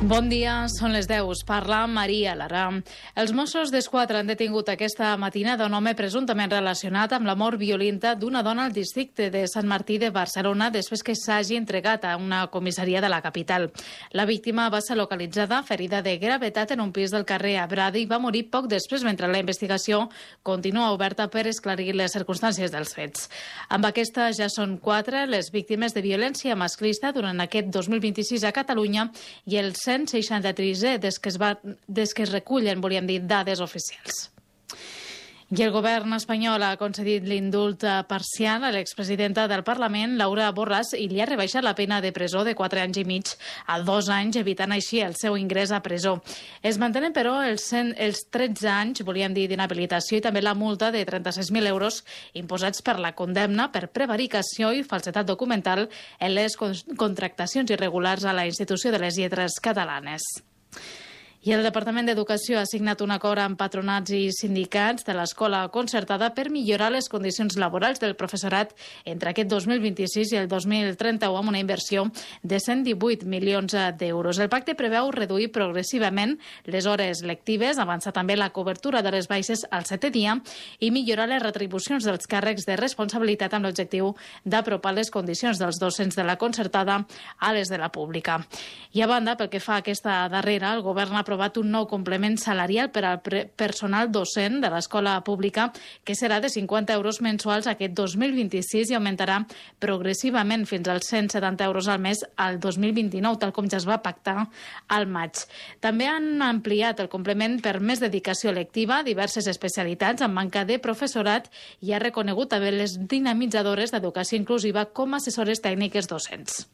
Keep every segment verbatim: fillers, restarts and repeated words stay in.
Bon dia, són les deu. Parla Maria Lara. Els Mossos d'Esquadra han detingut aquesta matinada un home presumptament relacionat amb la mort violenta d'una dona al districte de Sant Martí de Barcelona després que s'hagi entregat a una comissaria de la capital. La víctima va ser localitzada ferida de gravetat en un pis del carrer Abradi i va morir poc després mentre la investigació continua oberta per esclarir les circumstàncies dels fets. Amb aquesta ja són quatre les víctimes de violència masclista durant aquest dos mil vint-i-sis a Catalunya i el cent seixanta-tres des que es, va, des que es recullen, volíem dir, dades oficials. I el govern espanyol ha concedit l'indult parcial a l'expresidenta del Parlament, Laura Borràs, i li ha rebaixat la pena de presó de quatre anys i mig a dos anys, evitant així el seu ingrés a presó. Es mantenen, però, els, els tretze anys, volíem dir, d'inhabilitació i també la multa de trenta-sis mil euros imposats per la condemna per prevaricació i falsetat documental en les contractacions irregulars a la Institució de les Lletres Catalanes. I el Departament d'Educació ha signat un acord amb patronats i sindicats de l'escola concertada per millorar les condicions laborals del professorat entre aquest dos mil vint-i-sis i el dos mil trenta-u amb una inversió de cent divuit milions d'euros. El pacte preveu reduir progressivament les hores lectives, avançar també la cobertura de les baixes al setè dia i millorar les retribucions dels càrrecs de responsabilitat amb l'objectiu d'apropar les condicions dels docents de la concertada a les de la pública. I a banda, pel que fa a aquesta darrera, el govern ha aprovat un nou complement salarial per al personal docent de l'escola pública que serà de cinquanta euros mensuals aquest dos mil vint-i-sis i augmentarà progressivament fins als cent setanta euros al mes al dos mil vint-i-nou, tal com ja es va pactar al maig. També han ampliat el complement per més dedicació lectiva a diverses especialitats amb manca de professorat i ha reconegut també les dinamitzadores d'educació inclusiva com a assessores tècniques docents.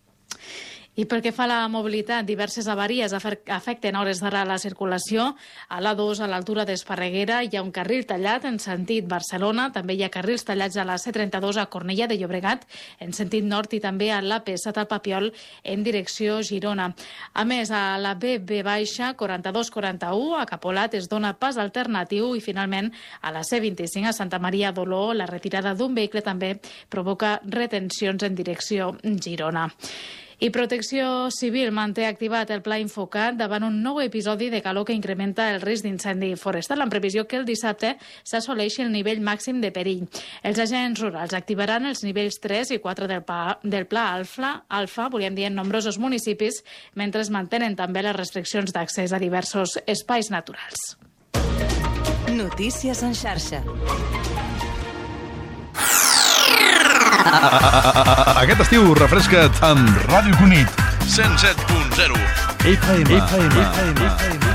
I pel que fa a la mobilitat, diverses avaries afecten hores d'ara la circulació. A l'A dos, a l'altura d'Esparreguera, hi ha un carril tallat en sentit Barcelona. També hi ha carrils tallats a la C trenta-dos a Cornellà de Llobregat, en sentit nord, i també a l'A P set al Papiol, en direcció Girona. A més, a la B B quaranta-dos quaranta-u, a Capolat, es dona pas alternatiu i, finalment, a la C vint-i-cinc, a Santa Maria d'Oló, la retirada d'un vehicle també provoca retencions en direcció Girona. I Protecció Civil manté activat el pla Infocat davant un nou episodi de calor que incrementa el risc d'incendi forestal en previsió que el dissabte s'assoleixi el nivell màxim de perill. Els agents rurals activaran els nivells tres i quatre del, pa, del pla Alfa, Alfa, volíem dir, en nombrosos municipis, mentre es mantenen també les restriccions d'accés a diversos espais naturals. Notícies en xarxa. Aquest estiu refresca't amb Ràdio Cunit cent set punt zero F M. F M. F M.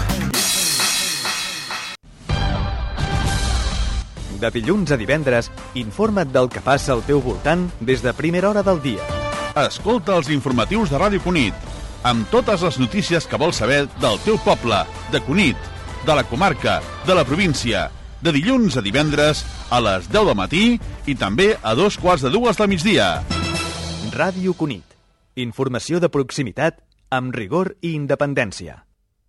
De dilluns a divendres, informa't del que passa al teu voltant des de primera hora del dia. Escolta els informatius de Ràdio Cunit amb totes les notícies que vols saber del teu poble, de Cunit, de la comarca, de la província. De dilluns a divendres a les deu del matí i també a dos quarts de dues del migdia. Ràdio Cunit. Informació de proximitat amb rigor i independència.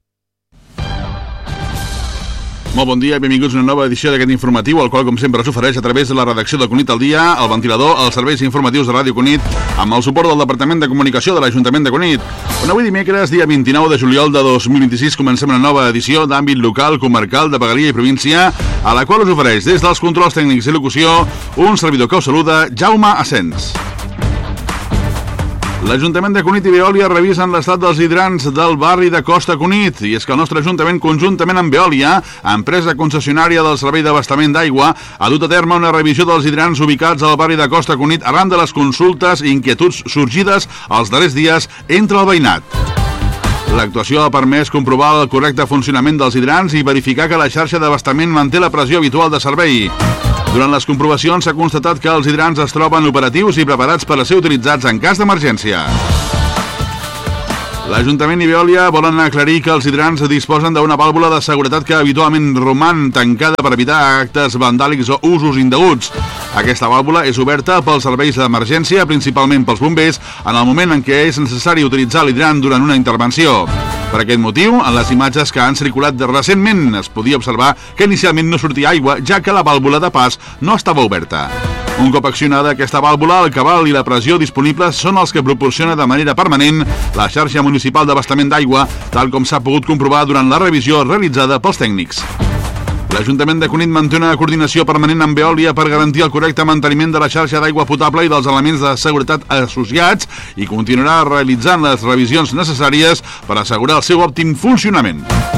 Molt bon dia i benvinguts a una nova edició d'aquest informatiu, el qual, com sempre, s'ofereix a través de la redacció de Cunit al Dia, el ventilador, els serveis informatius de Ràdio Cunit, amb el suport del Departament de Comunicació de l'Ajuntament de Cunit. On avui dimecres, dia vint-i-nou de juliol de dos mil vint-i-sis, comencem una nova edició d'àmbit local, comarcal, de vegueria i província, a la qual us ofereix des dels controls tècnics i locució un servidor que us saluda, Jaume Asens. L'Ajuntament de Cunit i Veolia revisen l'estat dels hidrants del barri de Costa Cunit, i és que el nostre Ajuntament, conjuntament amb Veolia, empresa concessionària del servei d'abastament d'aigua, ha dut a terme una revisió dels hidrants ubicats al barri de Costa Cunit arran de les consultes i inquietuds sorgides els darrers dies entre el veïnat. L'actuació ha permès comprovar el correcte funcionament dels hidrants i verificar que la xarxa d'abastament manté la pressió habitual de servei. Durant les comprovacions s'ha constatat que els hidrants es troben operatius i preparats per a ser utilitzats en cas d'emergència. L'Ajuntament i Veolia volen aclarir que els hidrants disposen d'una vàlvula de seguretat que habitualment roman tancada per evitar actes vandàlics o usos indeguts. Aquesta vàlvula és oberta pels serveis d'emergència, principalment pels bombers, en el moment en què és necessari utilitzar l'hidrant durant una intervenció. Per aquest motiu, en les imatges que han circulat recentment es podia observar que inicialment no sortia aigua, ja que la vàlvula de pas no estava oberta. Un cop accionada aquesta vàlvula, el cabal i la pressió disponibles són els que proporciona de manera permanent la xarxa municipal d'abastament d'aigua, tal com s'ha pogut comprovar durant la revisió realitzada pels tècnics. L'Ajuntament de Cunit manté una coordinació permanent amb Veolia per garantir el correcte manteniment de la xarxa d'aigua potable i dels elements de seguretat associats i continuarà realitzant les revisions necessàries per assegurar el seu òptim funcionament.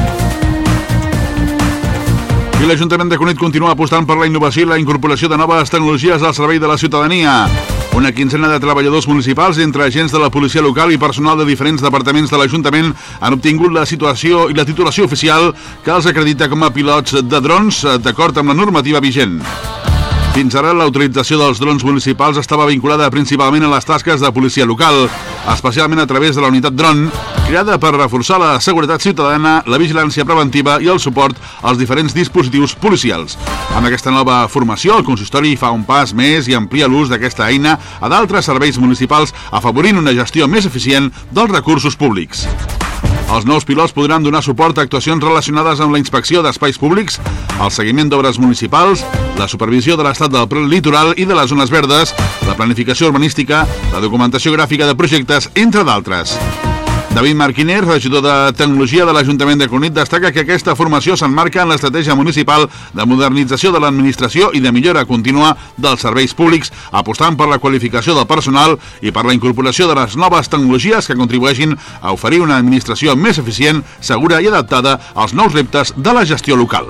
I l'Ajuntament de Cunit continua apostant per la innovació i la incorporació de noves tecnologies al servei de la ciutadania. Una quinzena de treballadors municipals, entre agents de la policia local i personal de diferents departaments de l'Ajuntament, han obtingut la situació i la titulació oficial que els acredita com a pilots de drons d'acord amb la normativa vigent. Fins ara, la utilització dels drons municipals estava vinculada principalment a les tasques de policia local, especialment a través de la unitat dron, creada per reforçar la seguretat ciutadana, la vigilància preventiva i el suport als diferents dispositius policials. Amb aquesta nova formació, el consistori fa un pas més i amplia l'ús d'aquesta eina a d'altres serveis municipals, afavorint una gestió més eficient dels recursos públics. Els nous pilots podran donar suport a actuacions relacionades amb la inspecció d'espais públics, el seguiment d'obres municipals, la supervisió de l'estat del litoral i de les zones verdes, la planificació urbanística, la documentació gràfica de projectes, entre d'altres. David Marquiner, regidor de Tecnologia de l'Ajuntament de Cunit, destaca que aquesta formació s'emmarca en l'estratègia municipal de modernització de l'administració i de millora contínua dels serveis públics, apostant per la qualificació del personal i per la incorporació de les noves tecnologies que contribueixin a oferir una administració més eficient, segura i adaptada als nous reptes de la gestió local.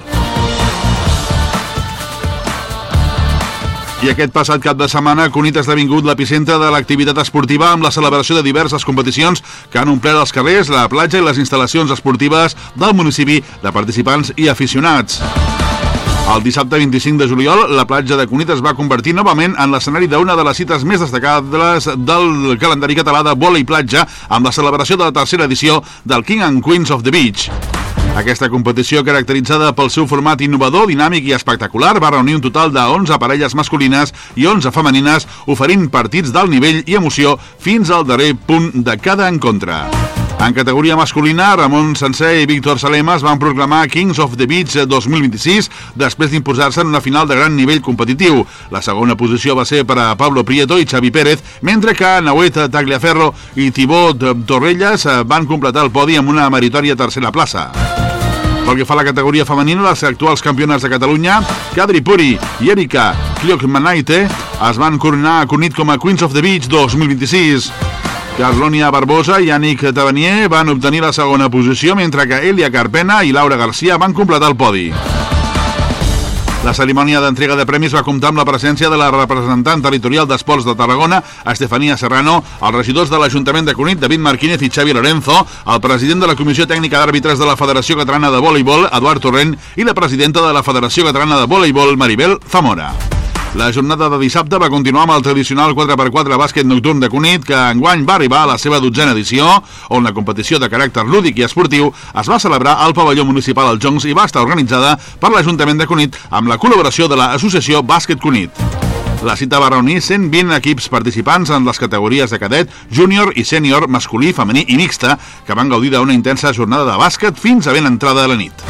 I aquest passat cap de setmana, Cunit ha esdevingut l'epicentre de l'activitat esportiva amb la celebració de diverses competicions que han omplert els carrers, la platja i les instal·lacions esportives del municipi de participants i aficionats. El dissabte vint-i-cinc de juliol, la platja de Cunit es va convertir novament en l'escenari d'una de les cites més destacades del calendari català de vòlei platja amb la celebració de la tercera edició del King and Queens of the Beach. Aquesta competició, caracteritzada pel seu format innovador, dinàmic i espectacular, va reunir un total de onze parelles masculines i onze femenines, oferint partits d'alt nivell i emoció fins al darrer punt de cada encontre. En categoria masculina, Ramon Sencer i Víctor Salema es van proclamar Kings of the Beach dos mil vint-i-sis després d'imposar-se en una final de gran nivell competitiu. La segona posició va ser per a Pablo Prieto i Xavi Pérez, mentre que Nauet Tagliaferro i Thibaut Torrelles van completar el podi amb una meritòria tercera plaça. Pel que fa a la categoria femenina, les actuals campiones de Catalunya, Kadri Puri i Erika Kliokmanaite, es van coronar a Cunit com a Queens of the Beach dos mil vint-i-sis. Carlònia Barbosa i Yannick Tavernier van obtenir la segona posició, mentre que Elia Carpena i Laura Garcia van completar el podi. La cerimònia d'entrega de premis va comptar amb la presència de la representant territorial d'Esports de Tarragona, Estefania Serrano, els regidors de l'Ajuntament de Cunit, David Marquínez i Xavi Lorenzo, el president de la Comissió Tècnica d'Àrbitres de la Federació Catalana de Voleibol, Eduard Torrent, i la presidenta de la Federació Catalana de Voleibol, Maribel Zamora. La jornada de dissabte va continuar amb el tradicional quatre per quatre bàsquet nocturn de Cunit, que enguany va arribar a la seva dotzena edició, on la competició de caràcter lúdic i esportiu es va celebrar al pavelló municipal Els Joncs i va estar organitzada per l'Ajuntament de Cunit amb la col·laboració de l'Associació Bàsquet Cunit. La cita va reunir cent vint equips participants en les categories de cadet, júnior i sènior, masculí, femení i mixta, que van gaudir d'una intensa jornada de bàsquet fins a ben entrada de la nit.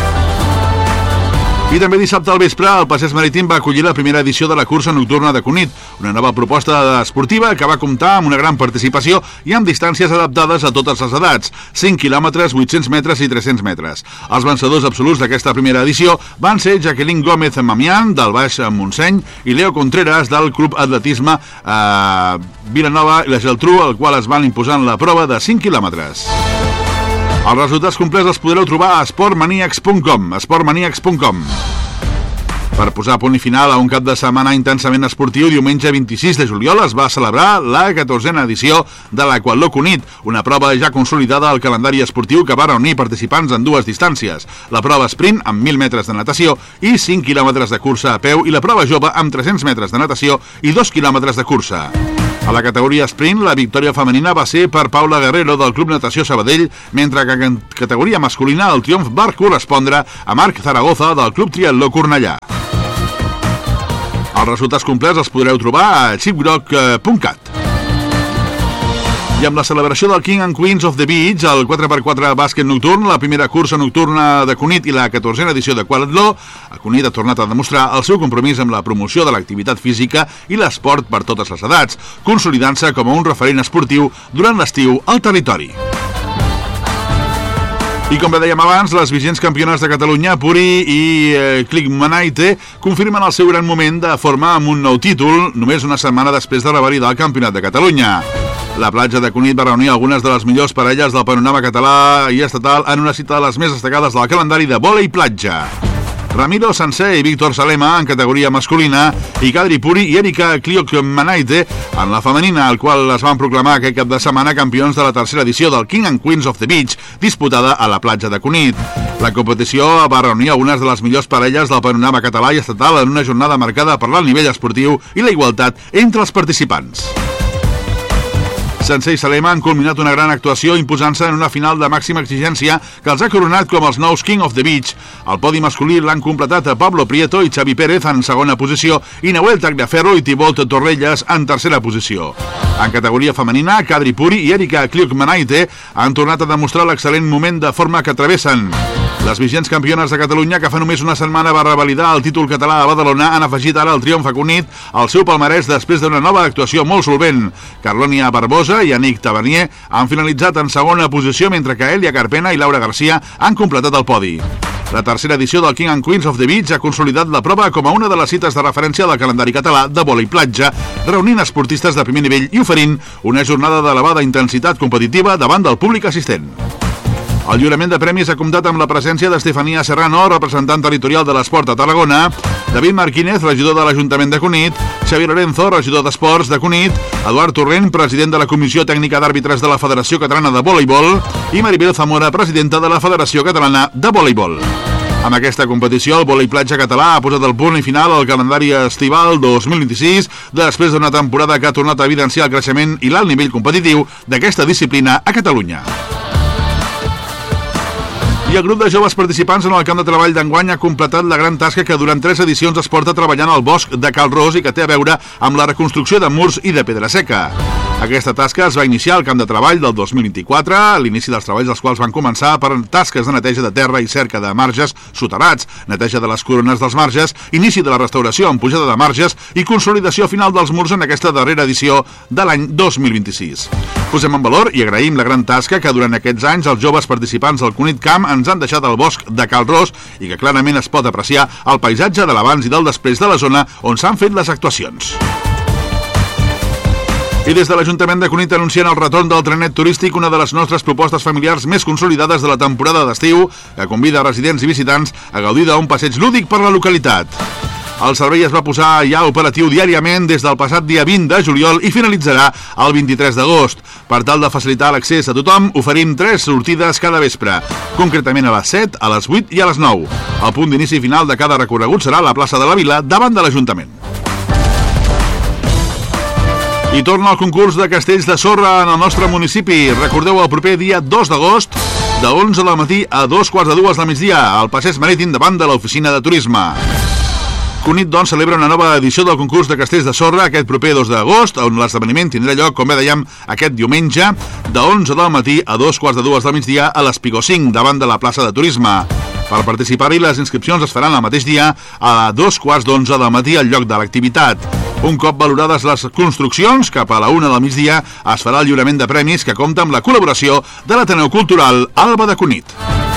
I també dissabte al vespre, el Passeig Marítim va acollir la primera edició de la cursa nocturna de Cunit, una nova proposta esportiva que va comptar amb una gran participació i amb distàncies adaptades a totes les edats, cinc quilòmetres, vuit-cents metres i tres-cents metres. Els vencedors absoluts d'aquesta primera edició van ser Jacqueline Gómez Mamián, del Baix Montseny, i Leo Contreras, del Club Atletisme eh, Vilanova i la Geltrú, el qual es van imposar en la prova de cinc quilòmetres. Els resultats complets els podreu trobar a sportmaniacs punt com, sportmaniacs punt com. Per posar punt i final a un cap de setmana intensament esportiu, diumenge vint-i-sis de juliol es va celebrar la catorzena edició de l'Aquatló Cunit, una prova ja consolidada al calendari esportiu que va reunir participants en dues distàncies, la prova sprint amb mil metres de natació i cinc quilòmetres de cursa a peu i la prova jove amb tres-cents metres de natació i dos quilòmetres de cursa. A la categoria sprint, la victòria femenina va ser per Paula Guerrero del Club Natació Sabadell, mentre que en categoria masculina el triomf va correspondre a Marc Zaragoza del Club Triatló Cornellà. Els resultats complets els podreu trobar a chipgroc punt cat. I amb la celebració del King and Queens of the Beach, el quatre per quatre bàsquet nocturn, la primera cursa nocturna de Cunit i la catorzena edició de Quadratló, Cunit ha tornat a demostrar el seu compromís amb la promoció de l'activitat física i l'esport per totes les edats, consolidant-se com a un referent esportiu durant l'estiu al territori. I com bé dèiem abans, les vigents campiones de Catalunya, Puri i eh, Klikmanaite, confirmen el seu gran moment de forma amb un nou títol, només una setmana després de revalidar el Campionat de Catalunya. La platja de Cunit va reunir algunes de les millors parelles del panorama català i estatal en una cita de les més destacades del calendari de vòlei platja. Ramiro Sanser i Víctor Salema en categoria masculina i Kadri Puri i Erika Klikmanaite en la femenina, al qual es van proclamar aquest cap de setmana campions de la tercera edició del King and Queens of the Beach, disputada a la platja de Cunit. La competició va reunir algunes de les millors parelles del panorama català i estatal en una jornada marcada per l'alt nivell esportiu i la igualtat entre els participants. Sanser i Salema han culminat una gran actuació imposant-se en una final de màxima exigència que els ha coronat com els nous King of the Beach. El podi masculí l'han completat a Pablo Prieto i Xavi Pérez en segona posició i Nahuel Tagliaferro i Thibaut Torrelles en tercera posició. En categoria femenina, Kadri Puri i Erika Klikmanaite han tornat a demostrar l'excel·lent moment de forma que travessen. Les vigents campiones de Catalunya, que fa només una setmana va revalidar el títol català a Badalona, han afegit ara el triomf a Cunit al seu palmarès després d'una nova actuació molt solvent. Carlònia Barbosa i Anic Tavernier han finalitzat en segona posició, mentre que Elia Carpena i Laura Garcia han completat el podi. La tercera edició del King and Queens of the Beach ha consolidat la prova com a una de les cites de referència del calendari català de vòlei platja, reunint esportistes de primer nivell i oferint una jornada d'elevada intensitat competitiva davant del públic assistent. El lliurament de premis ha comptat amb la presència d'Estefania Serrano, representant territorial de l'esport a Tarragona, David Marquínez, regidor de l'Ajuntament de Cunit, Xavi Lorenzo, regidor d'Esports de Cunit, Eduard Torrent, president de la Comissió Tècnica d'Àrbitres de la Federació Catalana de Voleibol i Maribel Zamora, presidenta de la Federació Catalana de Voleibol. Amb aquesta competició, el vòlei platja català ha posat el punt i final al calendari estival dos mil vint-i-sis, després d'una temporada que ha tornat a evidenciar el creixement i l'alt nivell competitiu d'aquesta disciplina a Catalunya. I el grup de joves participants en el camp de treball d'enguany ha completat la gran tasca que durant tres edicions es porta treballant al bosc de Cal Ros i que té a veure amb la reconstrucció de murs i de pedra seca. Aquesta tasca es va iniciar al camp de treball del dos mil vint-i-quatre, a l'inici dels treballs dels quals van començar per tasques de neteja de terra i cerca de marges soterrats, neteja de les corones dels marges, inici de la restauració amb pujada de marges i consolidació final dels murs en aquesta darrera edició de l'any dos mil vint-i-sis. Posem en valor i agraïm la gran tasca que durant aquests anys els joves participants del Cunit Camp ens han deixat al bosc de Cal Ros i que clarament es pot apreciar el paisatge de l'abans i del després de la zona on s'han fet les actuacions. I des de l'Ajuntament de Cunit anuncien el retorn del trenet turístic, una de les nostres propostes familiars més consolidades de la temporada d'estiu, que convida residents i visitants a gaudir d'un passeig lúdic per la localitat. El servei es va posar ja operatiu diàriament des del passat dia vint de juliol i finalitzarà el vint-i-tres d'agost. Per tal de facilitar l'accés a tothom, oferim tres sortides cada vespre, concretament a les set, a les vuit i a les nou. El punt d'inici final de cada recorregut serà a la plaça de la Vila, davant de l'Ajuntament. I torna el concurs de castells de sorra en el nostre municipi. Recordeu el proper dia dos d'agost, de onze del matí a dos quarts de dues del migdia, al passeig marítim davant de l'oficina de turisme. Cunit, doncs, celebra una nova edició del concurs de castells de sorra aquest proper dos d'agost, on l'esdeveniment tindrà lloc, com bé dèiem, aquest diumenge, de onze del matí a dos quarts de dues del migdia a l'Espigó cinc, davant de la plaça de turisme. Per participar-hi, les inscripcions es faran el mateix dia a dos quarts d'onze del matí al lloc de l'activitat. Un cop valorades les construccions, cap a la una del migdia es farà el lliurament de premis que compta amb la col·laboració de l'Ateneu Cultural Alba de Cunit.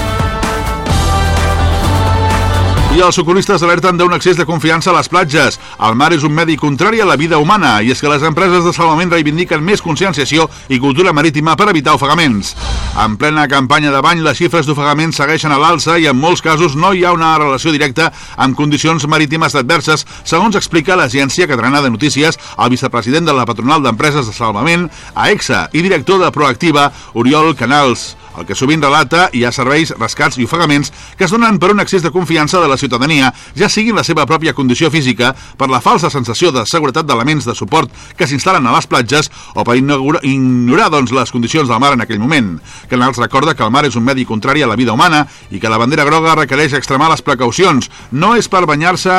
I els socorristes alerten d'un excés de confiança a les platges. El mar és un medi contrari a la vida humana i és que les empreses de salvament reivindiquen més conscienciació i cultura marítima per evitar ofegaments. En plena campanya de bany, les xifres d'ofegaments segueixen a l'alça i en molts casos no hi ha una relació directa amb condicions marítimes adverses, segons explica l'agència catalana de notícies el vicepresident de la patronal d'empreses de salvament, A E X A, i director de Proactiva, Oriol Canals. El que sovint relata hi ha serveis, rescats i ofegaments que es donen per un excés de confiança de la ciutadania, ja sigui en la seva pròpia condició física, per la falsa sensació de seguretat d'elements de suport que s'instal·len a les platges o per ignorar, ignorar doncs, les condicions del mar en aquell moment. Canals recorda que el mar és un medi contrari a la vida humana i que la bandera groga requereix extremar les precaucions. No és per banyar-se